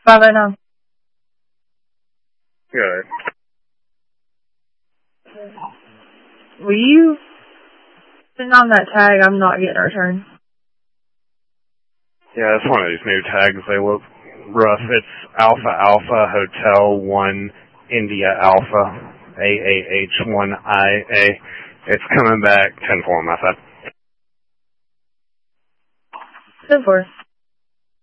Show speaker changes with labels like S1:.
S1: 509.
S2: Good.
S1: Will you send on that tag? I'm not getting a return.
S2: Yeah, it's one of these new tags. They look rough. It's Alpha Alpha Hotel 1 India Alpha AAH1IA. It's coming back 10-4 on my side.
S1: 10-4.